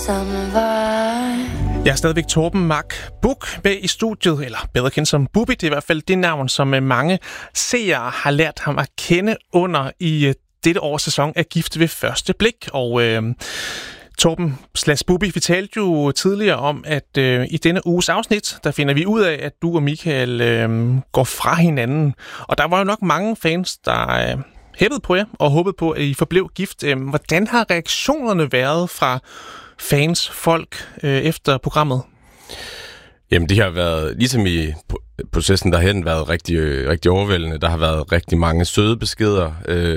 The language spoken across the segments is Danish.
Jeg er stadigvæk Torben Mak Buch med i studiet, eller bedre kendt som Bubi. Det er i hvert fald det navn, som mange seere har lært ham at kende under i dette års sæson af Gift ved første blik. Og Torben / Bubi, vi talte jo tidligere om, at i denne uges afsnit, der finder vi ud af, at du og Michael går fra hinanden. Og der var jo nok mange fans, der hæppede på jer og håbede på, at I forblev gift. Hvordan har reaktionerne været fra fans, folk efter programmet? Jamen, det har været, ligesom i processen derhen, været rigtig overvældende. Der har været rigtig mange søde beskeder.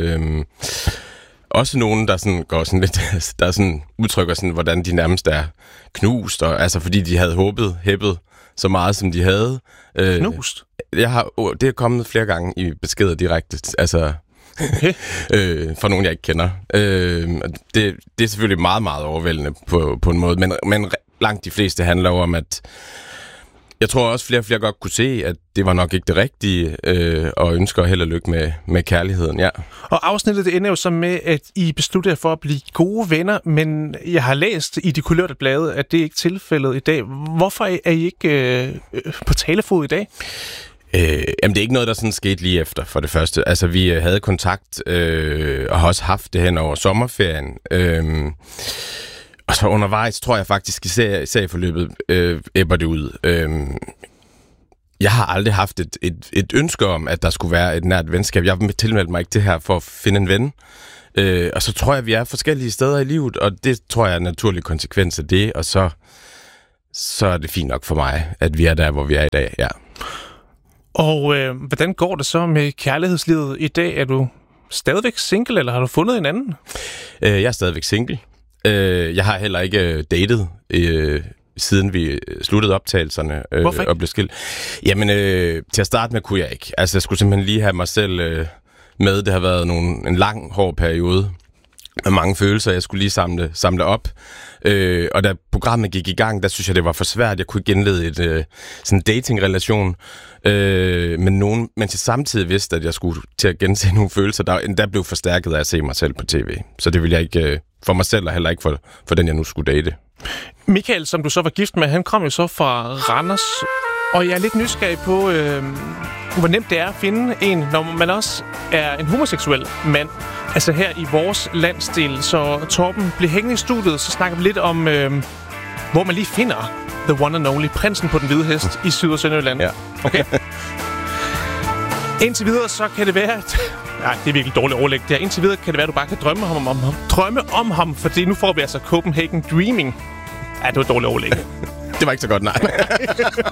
Også nogen, der sådan går sådan lidt, der sådan udtrykker sådan, hvordan de nærmest er knust, og, altså fordi de havde hæppet så meget, som de havde. Knust? Det er kommet flere gange i beskeder direkte, altså okay. For nogen, jeg ikke kender. Det er selvfølgelig meget, meget overvældende på en måde, men langt de fleste handler om, at jeg tror også, flere godt kunne se, at det var nok ikke det rigtige, og ønsker held og lykke med kærligheden, ja. Og afsnittet det ender jo så med, at I beslutter jer for at blive gode venner, men jeg har læst i de kulørte blade, at det ikke er tilfældet i dag. Hvorfor er I ikke på talefod i dag? Jamen, det er ikke noget, der sådan skete lige efter, for det første. Altså, vi havde kontakt, og har også haft det hen over sommerferien. Og så undervejs, tror jeg faktisk, i serieforløbet æbber det ud. Jeg har aldrig haft et ønske om, at der skulle være et nært venskab. Jeg tilmeldte mig ikke det her for at finde en ven. Og så tror jeg, at vi er forskellige steder i livet, og det tror jeg er en naturlig konsekvens af det. Og så er det fint nok for mig, at vi er der, hvor vi er i dag, ja. Og hvordan går det så med kærlighedslivet i dag? Er du stadigvæk single, eller har du fundet en anden? Jeg er stadigvæk single. Jeg har heller ikke datet, siden vi sluttede optagelserne og blev skilt. Jamen, til at starte med kunne jeg ikke. Altså, jeg skulle simpelthen lige have mig selv med. Det har været en lang, hård periode med mange følelser. Jeg skulle lige samle op. Og da programmet gik i gang, der synes jeg, det var for svært. Jeg kunne ikke indlede sådan en dating-relation mens jeg samtidig vidste, at jeg skulle til at gense nogle følelser, der blev forstærket af at se mig selv på tv. Så det ville jeg ikke for mig selv, og heller ikke for den, jeg nu skulle date. Michael, som du så var gift med, han kom jo så fra Randers, og jeg er lidt nysgerrig på, hvor nemt det er at finde en, når man også er en homoseksuel mand. Altså her i vores landsdel. Så Torben, bliv hængende i studiet, så snakker vi lidt om, hvor man lige finder the one and only, prinsen på den hvide hest i Syd- og Sønderjylland. Ja. Okay? Indtil videre, så kan det være... Nej, det er virkelig dårligt overlæg der. Indtil videre kan det være, at du bare kan drømme om ham, fordi nu får vi altså Copenhagen Dreaming. Ja, det var dårligt overlæg. Det var ikke så godt, nej.